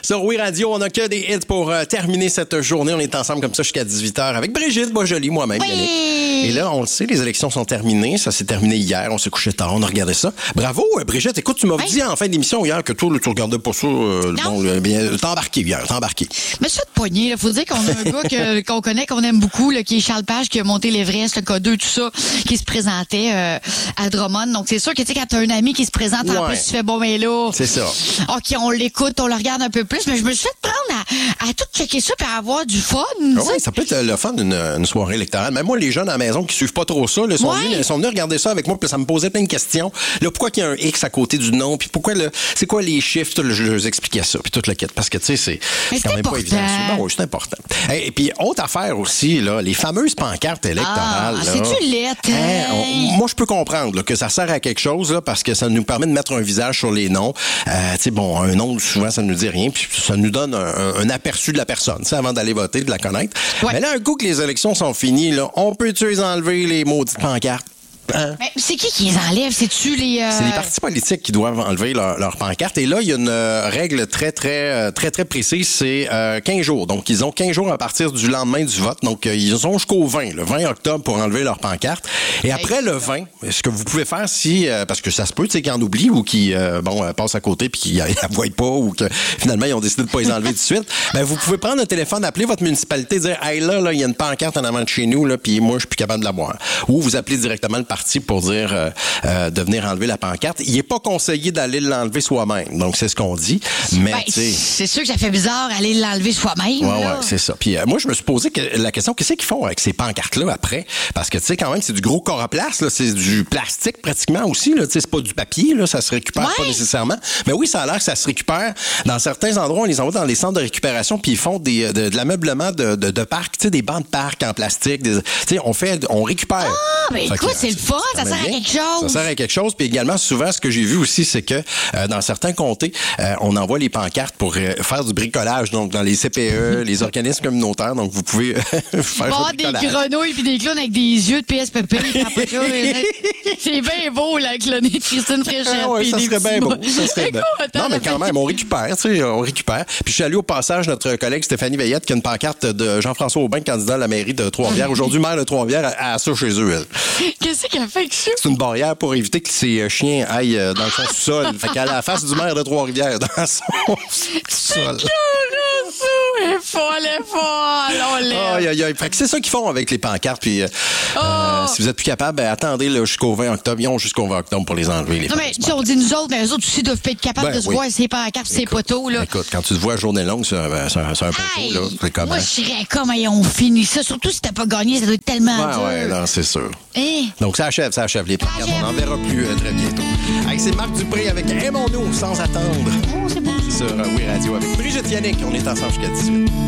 Sur Oui Radio, on n'a que des hits pour terminer cette journée. On est ensemble comme ça jusqu'à 18h avec Brigitte Boisjoli, moi-même, Yannick. Et là, on le sait, les élections sont terminées. Ça s'est terminé hier. On s'est couché tard, on a regardé ça. Bravo, Brigitte. Écoute, tu m'as dit en fin d'émission hier que toi, là, tu regardais pas ça. T'as embarqué hier, t'as embarqué. Mais ça de poignée, il faut dire qu'on a un gars qu'on connaît, qu'on aime beaucoup, là, qui est Charles Page, qui a monté l'Everest, le K2, tout ça, qui se présentait à Drummond. Donc, c'est sûr que, tu sais, quand t'as un ami qui se présente, en plus, tu fais bon, mais là. C'est ça. OK, on l'écoute, on le regarde un peu plus, mais je me suis fait prendre à tout checker ça et à avoir du fun. Oui, ça peut être le fun d'une soirée électorale. Même moi, les jeunes à la maison qui suivent pas trop ça, là, ils sont venus regarder ça avec moi, puis ça me posait plein de questions. Là, pourquoi il y a un X à côté du nom, puis pourquoi c'est quoi les chiffres, je leur expliquais ça, puis toute la quête. Parce que, tu sais, c'est quand même pas évident. Oui, c'est important. Et puis, autre affaire aussi, là, les fameuses pancartes électorales. C'est-tu lettre? Moi, je peux comprendre là, que ça sert à quelque chose, là, parce que ça nous permet de mettre un visage sur les noms. Tu sais, bon, un nom, souvent, ça nous dit rien, puis ça nous donne un aperçu de la personne, avant d'aller voter, de la connaître. Ouais. Mais là, un coup que les élections sont finies, là, on peut-tu les enlever, les maudites pancartes? Hein? Mais c'est qui les enlève? C'est-tu les... C'est les partis politiques qui doivent enlever leur pancarte. Et là, il y a une règle très précise. C'est 15 jours. Donc, ils ont 15 jours à partir du lendemain du vote. Donc, ils ont jusqu'au 20, le 20 octobre pour enlever leur pancarte. Et après le 20, ce que vous pouvez faire si... parce que ça se peut, tu sais, qu'ils en oublient ou qu'ils passent à côté puis qu'ils la voient pas ou que finalement, ils ont décidé de pas les enlever tout de suite. Ben, vous pouvez prendre un téléphone, appeler votre municipalité, dire « Hey, là, il y a une pancarte en avant de chez nous, là, puis moi, je suis plus capable de la voir. » Ou vous appelez directement le parti pour dire de venir enlever la pancarte. Il n'est pas conseillé d'aller l'enlever soi-même. Donc, c'est ce qu'on dit. Mais, c'est sûr que ça fait bizarre aller l'enlever soi-même. Oui, c'est ça. Puis moi, je me suis posé la question, qu'est-ce qu'ils font avec ces pancartes-là après? Parce que, tu sais, quand même, c'est du gros coroplaste, là. C'est du plastique pratiquement aussi, là. Tu sais, c'est pas du papier, là. Ça se récupère pas nécessairement. Mais oui, ça a l'air que ça se récupère. Dans certains endroits, on les envoie dans les centres de récupération, puis ils font de l'ameublement de parc, tu sais, des bancs de parc en plastique. Tu sais, on récupère. Ah, ben écoute, c'est le fun. Ça sert à quelque chose. Ça sert à quelque chose. Puis également, souvent, ce que j'ai vu aussi, c'est que dans certains comtés, on envoie les pancartes pour faire du bricolage. Donc, dans les CPE, les organismes communautaires. Donc, vous pouvez faire du bricolage. Des grenouilles puis des clowns avec des yeux de PSPP. C'est bien beau, là, cloner de Christine Fréchette. Oui, ça serait bien beau. Ça serait bien. Non, mais quand même, on récupère, tu sais, on récupère. Puis, je suis allé au passage, notre collègue Stéphanie Veillette, qui a une pancarte de Jean-François Aubin, candidat à la mairie de Trois-Rivières. Aujourd'hui, maire de Trois-Rivières, à ça chez eux, elle. Qu'est-ce qu'elle fait que ça? C'est une barrière pour éviter que ces chiens aillent dans son sous-sol. Fait qu'elle a la face du maire de Trois-Rivières dans son sous-sol. Elle est folle. Fait que c'est ça qu'ils font avec les pancartes. Puis, si vous êtes plus capable, attendez là, jusqu'au 20 octobre. Ils ont jusqu'au 20 octobre pour les enlever. Les mais si on dit nous autres, mais eux autres aussi doivent être capables de se voir ces pancartes, ces poteaux. Là. Écoute, quand tu te vois à journée longue, c'est un poteau. Là, c'est comment? Moi, je dirais comment ils ont fini ça. Surtout si t'as pas gagné, ça doit être tellement dur. Ouais, non, c'est sûr. Donc, ça achève les pancartes. On n'en verra plus très bientôt. Hey, c'est Marc Dupré avec Aimons-nous sans attendre. Oh, c'est bon. Sur Oui Radio avec Brigitte Yannick. On est ensemble jusqu'à 18.